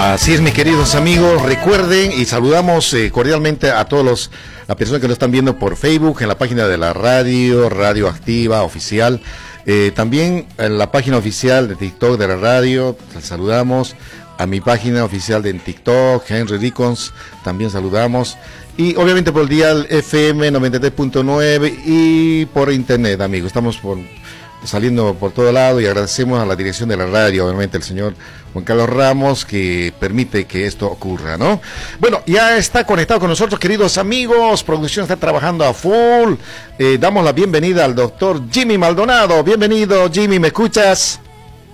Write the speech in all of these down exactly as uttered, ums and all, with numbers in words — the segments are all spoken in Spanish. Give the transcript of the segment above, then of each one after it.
Así es, mis queridos amigos, recuerden y saludamos eh, cordialmente a todos los las personas que nos están viendo por Facebook, en la página de la radio, Radio Activa Oficial, eh, también en la página oficial de TikTok de la radio, les saludamos, a mi página oficial de en TikTok, Henry Ricons, también saludamos, y obviamente por el dial F M noventa y tres punto nueve y por internet, amigos, estamos por... saliendo por todo lado y agradecemos a la dirección de la radio, obviamente el señor Juan Carlos Ramos, que permite que esto ocurra, ¿no? Bueno, ya está conectado con nosotros, queridos amigos, producción está trabajando a full, eh, damos la bienvenida al doctor Jimmy Maldonado. Bienvenido, Jimmy, ¿me escuchas?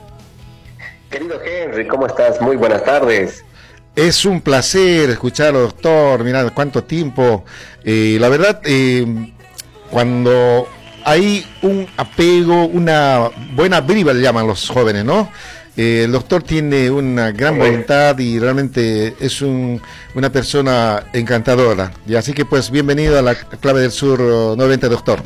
Querido Henry, ¿cómo estás? Muy buenas tardes. Es un placer escucharlo, doctor, mirá cuánto tiempo, eh, la verdad, eh, cuando... hay un apego, una buena vibra, le llaman los jóvenes, ¿no? Eh, el doctor tiene una gran voluntad y realmente es un, una persona encantadora. Y así que pues bienvenido a la Clave del Sur nuevamente, doctor.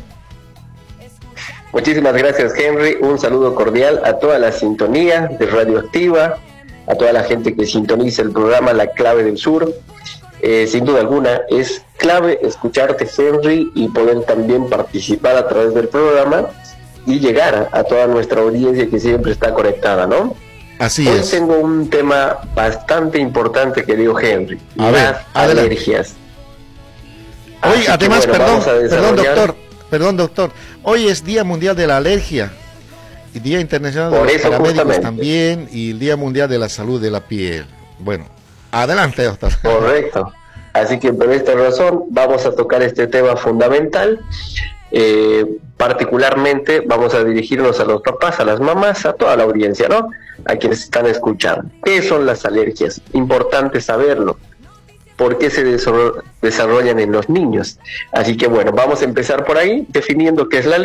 Muchísimas gracias, Henry. Un saludo cordial a toda la sintonía de Radioactiva, a toda la gente que sintoniza el programa La Clave del Sur. Eh, sin duda alguna es clave escucharte, Henry, y poder también participar a través del programa y llegar a, a toda nuestra audiencia que siempre está conectada, ¿no? Así Hoy es. tengo un tema bastante importante, querido Henry, a las ver, alergias. Hoy, además, que, bueno, perdón, perdón, doctor, perdón, doctor, hoy es Día Mundial de la Alergia y Día Internacional de los Paramédicos también, y el Día Mundial de la Salud de la Piel. Bueno, adelante, doctor. Correcto. Así que por esta razón vamos a tocar este tema fundamental. Eh, particularmente vamos a dirigirnos a los papás, a las mamás, a toda la audiencia, ¿no? A quienes están escuchando. ¿Qué son las alergias? Importante saberlo. ¿Por qué se desarrollan en los niños? Así que bueno, vamos a empezar por ahí, definiendo qué es la alergia.